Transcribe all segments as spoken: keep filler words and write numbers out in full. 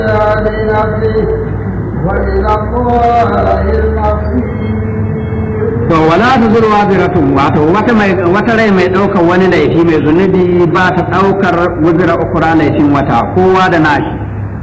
to wala ta zurwa ziratun wato wata mai wata rai mai daukar wani laifi mai zunubi ba ta daukar wuzira ukura laifin wata kowa da nashi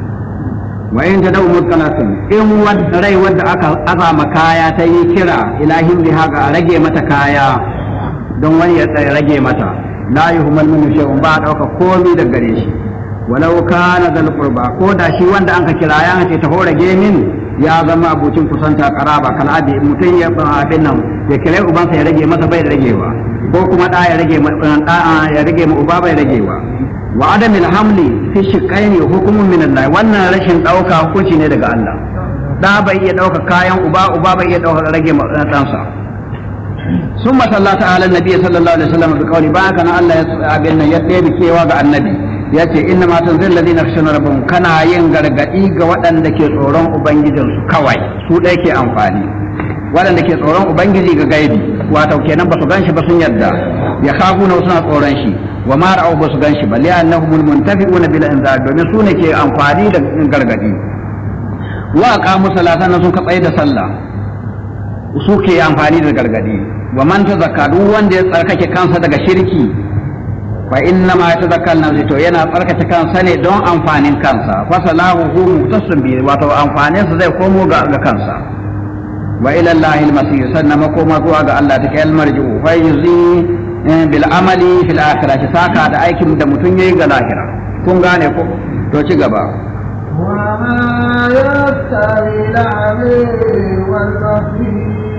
wa in ta dau mutqalatun in wadda rai wadda aka azama kaya ta yi kira ilahin biha ga rage mata kaya don wani ya rage mata la yuhmal min shay'un ba dauka komai da gare shi walau kana zal qurba ko da shi wanda anka kira ya ce ta horage min ya zama abucin kusanta karaba kal abi mutun ya abin nan ya kire ubansa ya rage masa bai ragewa ko kuma da ya rage da ya rage mu uba bai ragewa wa adamil hamli fi shiqaini hukumun min Allah wannan rashin dauka hukunci ne daga Allah da bai iya dauka kayan uba uba bai iya dauka rage ɗansa summa sallata ala nabi sallallahu alaihi wasallam bi qawli ba kana Allah ya abin nan ya ɗebe kewa ga annabi yace inna ma tanzil ladina khashana rabbahum kana yin gargadi ga waɗanda ke tsoron ubangijinsu kawai su ɗaya ke amfani waɗanda ke tsoron ubangiji ga gaibi wato kenan ba su ganshi ba sun yarda ya khafuna suna tsoron shi wa ma ra'u ba su ganshi ba li annahumul muntafi'una bil inzar domin su ne ke amfani da gargadi wa aqamu salatan sun ka tsaye da sallah su ke amfani da gargadi wa man tazakka duk wanda ya tsarkake kansa daga shirki fa inna ma yatazakka nafsi to yana tsarkake kansa ne don amfanin kansa fa salahu hu mutasim bi wato amfanin sa zai komo ga kansa wa ila allahi al-masir sannan makoma zuwa ga Allah take al-marji'u fa yuzi bil amali fil akhirah saka da aikin da mutun yayi ga lahira kun gane ko to ci gaba wa ma yastawi al-'ami wal basir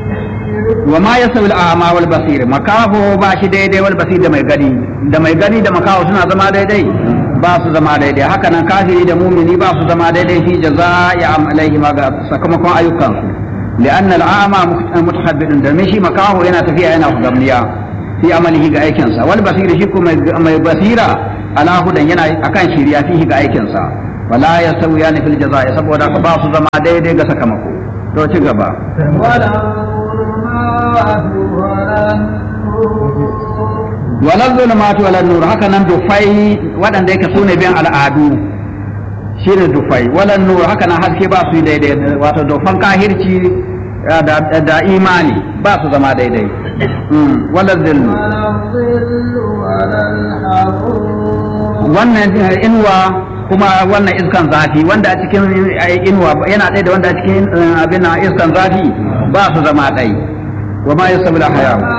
wa ma yastawi al-a'ma wal basir makaho ba shi daidai wal basir da mai gani da mai gani da makaho suna zama daidai ba su zama daidai haka nan kafiri da mumini ba su zama daidai fi jazaa'i amalaihi ma ga sakamakon ayyukansu لأن الأعمى متخبئ دمشي مكاه هنا تفيا هنا غمنيا في عمله ga aikinsa wal basir shi kuma mai basira ala hudan yana akan shiriya fihi ga aikinsa wala yasawiyani fil jazaa'i saboda ka ba su zama daidai ga sakamako to ci gaba wala zulmatu wala nur haka nan dufai wadanda yake sune bin al'adu shi ne dufai walan nur haka nan haske ba su daidai wato dufan kahirci da imani ba su zama daidai wala zillu wannan inuwa kuma wannan iskan zafi wanda a cikin inuwa yana ɗaya da wanda a cikin abin iskan zafi ba su zama ɗai wa ma yasabu al-haya